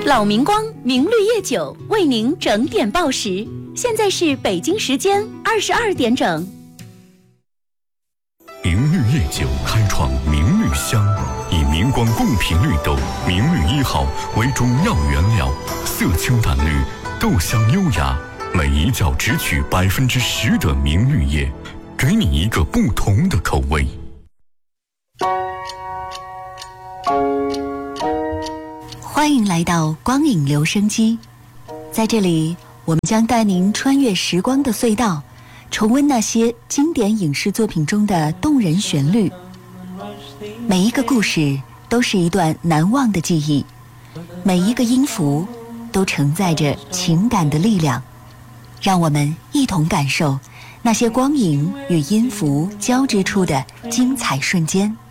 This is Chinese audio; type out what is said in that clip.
老明光明绿叶酒为您整点报时，现在是北京时间22点整。 明绿叶酒开创明绿香，以明光贡品绿豆明绿1号为中药原料，色清淡绿，豆香优雅，每一角只取10%的明绿叶，给你一个不同的口味。 欢迎来到光影留声机，在这里我们将带您穿越时光的隧道，重温那些经典影视作品中的动人旋律。每一个故事都是一段难忘的记忆，每一个音符都承载着情感的力量。让我们一同感受那些光影与音符交织处的精彩瞬间。